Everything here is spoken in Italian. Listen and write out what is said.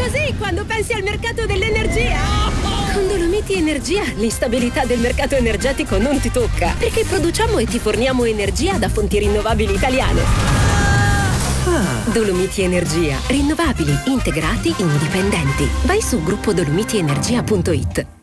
così quando pensi al mercato dell'energia. Con Dolomiti Energia l'instabilità del mercato energetico non ti tocca, perché produciamo e ti forniamo energia da fonti rinnovabili italiane. Dolomiti Energia, rinnovabili, integrati, indipendenti. Vai su gruppoDolomitienergia.it.